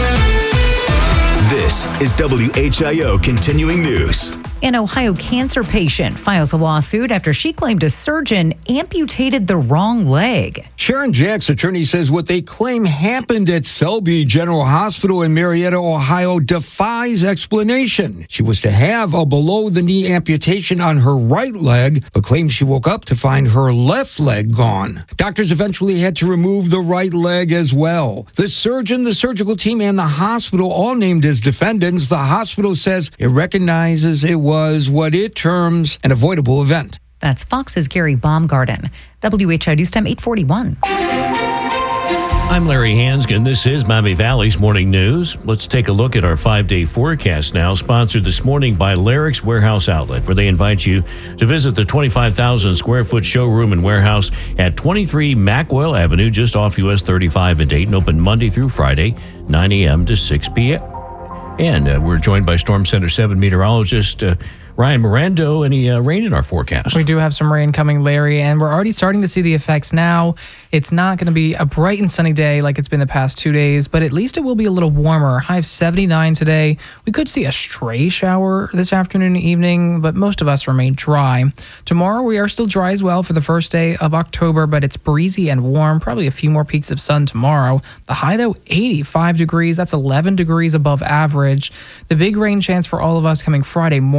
This is W H I O Continuing News. An Ohio cancer patient files a lawsuit after she claimed a surgeon amputated the wrong leg. Sharon Jack's attorney says what they claim happened at Selby General Hospital in Marietta, Ohio defies explanation. She was to have a below-the-knee amputation on her right leg, but claims she woke up to find her left leg gone. Doctors eventually had to remove the right leg as well. The surgeon, the surgical team, and the hospital all named as defendants. The hospital says it recognizes it was what it terms an avoidable event. That's Fox's Gary Baumgarten. W H I O News Time eight forty-one. I'm Larry Hansgen. This is Miami Valley's Morning News. Let's take a look at our five-day forecast now, sponsored this morning by Larrick's Warehouse Outlet, where they invite you to visit the twenty-five thousand square foot showroom and warehouse at twenty-three Mackwell Avenue, just off U S thirty-five in Dayton, open Monday through Friday, nine a.m. to six p.m. And uh, we're joined by Storm Center seven meteorologist uh, Ryan Mirando. Any uh, rain in our forecast? We do have some rain coming, Larry, and we're already starting to see the effects now. It's not going to be a bright and sunny day like it's been the past two days, but at least it will be a little warmer. High of seventy-nine today. We could see a stray shower this afternoon and evening, but most of us remain dry. Tomorrow, we are still dry as well for the first day of October, but it's breezy and warm. Probably a few more peaks of sun tomorrow. The high, though, eighty-five degrees. That's eleven degrees above average. The big rain chance for all of us coming Friday morning, especially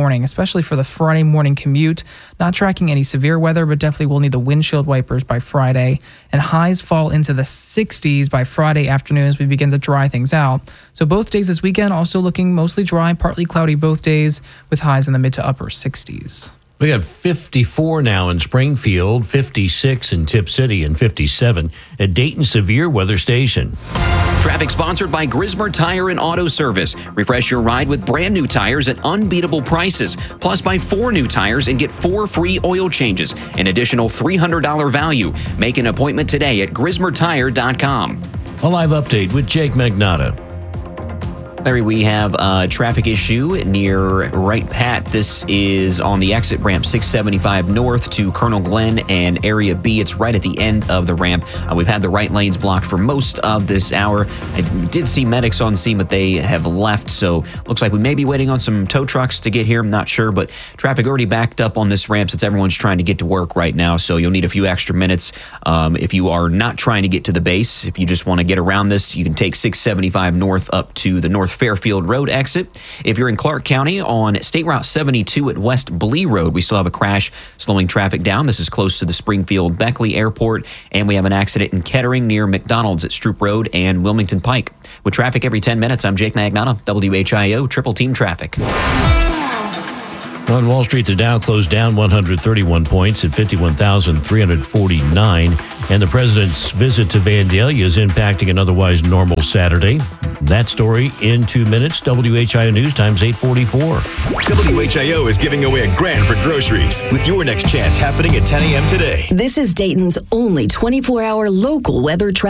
especially for the Friday morning commute. Not tracking any severe weather, but definitely will need the windshield wipers by Friday. And highs fall into the sixties by Friday afternoon as we begin to dry things out. So both days this weekend also looking mostly dry, partly cloudy both days, with highs in the mid to upper sixties. We got fifty-four now in Springfield, fifty-six in Tip City, and fifty-seven at Dayton Severe Weather Station. Traffic sponsored by Grismer Tire and Auto Service. Refresh your ride with brand new tires at unbeatable prices. Plus, buy four new tires and get four free oil changes. An additional three hundred dollars value. Make an appointment today at grismer tire dot com. A live update with Jake Magnotta. Larry, we have a traffic issue near Wright Pat. This is on the exit ramp six seventy-five north to Colonel Glenn and Area B. It's right at the end of the ramp. Uh, we've had the right lanes blocked for most of this hour. I did see medics on scene, but they have left. So looks like we may be waiting on some tow trucks to get here. I'm not sure, but traffic already backed up on this ramp since everyone's trying to get to work right now. So you'll need a few extra minutes. Um, if you are not trying to get to the base, if you just want to get around this, you can take six seventy-five north up to the North Fairfield Road exit. If you're in Clark County on State Route seventy-two at West Blee Road, we still have a crash slowing traffic down. This is close to the Springfield Beckley Airport, and we have an accident in Kettering near McDonald's at Stroop Road and Wilmington Pike. With traffic every ten minutes, I'm Jake Magnotta, W H I O Triple Team Traffic. On Wall Street, the Dow closed down one hundred thirty-one points at fifty-one thousand three hundred forty-nine. And the president's visit to Vandalia is impacting an otherwise normal Saturday. That story in two minutes. W H I O News Times eight forty-four. W H I O is giving away a grand for groceries with your next chance happening at ten a.m. today. This is Dayton's only twenty-four hour local weather traffic.